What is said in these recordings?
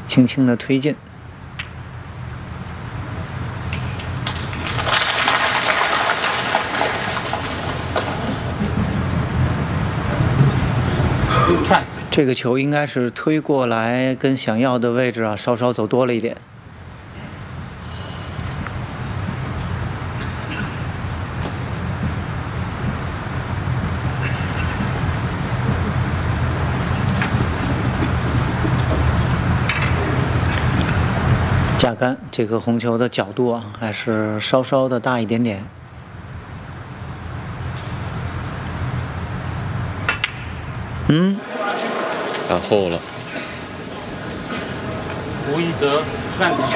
轻轻的推进。这个球应该是推过来，跟想要的位置啊稍稍走多了一点。架杆这颗红球的角度啊，还是稍稍的大一点点。 打后了。 吴一哲劝你。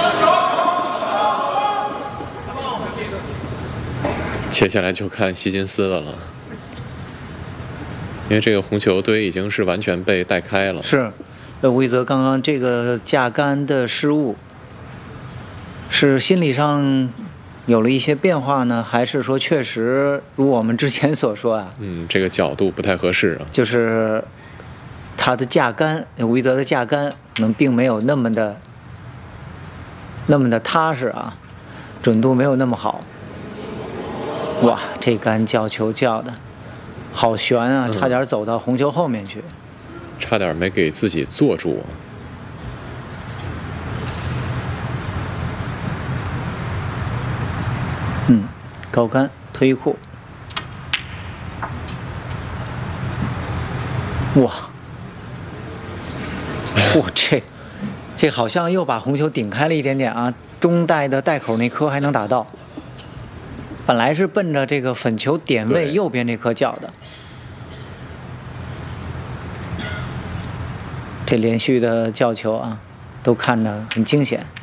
接下来就看希金斯的了，因为这个红球堆已经是完全被带开了。 是，吴一哲刚刚这个架杆的失误，是心理上有了一些变化呢，还是说确实如我们之前所说啊？ 这个角度不太合适啊。 就是他的架杆，吴一哲的架杆可能并没有那么的踏实啊，准度没有那么好。哇，这杆叫球叫的好悬啊，差点走到红球后面去， 差点没给自己坐住啊。 高杆推库，哇，这好像又把红球顶开了一点点啊！中带的带口那颗还能打到，本来是奔着这个粉球点位右边这颗叫的。这连续的叫球啊，都看着很惊险。